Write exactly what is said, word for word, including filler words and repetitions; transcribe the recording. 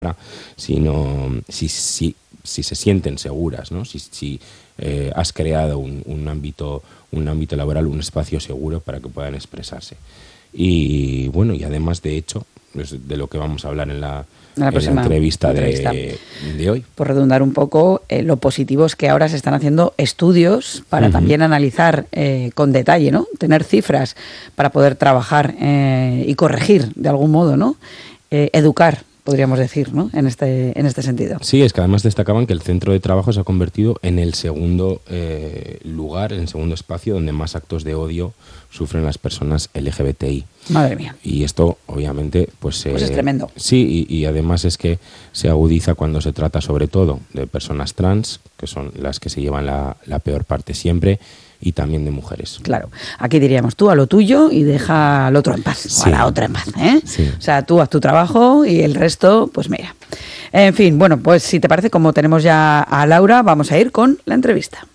si, no, si, si, si se sienten seguras, ¿no? Si, si eh, has creado un, un, ámbito, un ámbito laboral, un espacio seguro para que puedan expresarse. Y bueno, y además, de hecho, es de lo que vamos a hablar en la, la, en la entrevista, entrevista. De, de hoy. Por redundar un poco, eh, lo positivo es que ahora se están haciendo estudios para uh-huh. también analizar eh, con detalle, ¿no? Tener cifras para poder trabajar eh, y corregir de algún modo, ¿no? Eh, educar, podríamos decir, ¿no? En este, en este sentido. Sí, es que además destacaban que el centro de trabajo se ha convertido en el segundo eh, lugar, en el segundo espacio donde más actos de odio sufren las personas L G B T I. Madre mía. Y esto, obviamente, pues... Pues eh, es tremendo. Sí, y, y además es que se agudiza cuando se trata sobre todo de personas trans, que son las que se llevan la, la peor parte siempre, y también de mujeres. Claro. Aquí diríamos tú a lo tuyo y deja al otro en paz, sí. o a la otra en paz, ¿eh? Sí. O sea, tú haz tu trabajo y el resto, pues mira. En fin, bueno, pues si te parece, como tenemos ya a Laura, vamos a ir con la entrevista.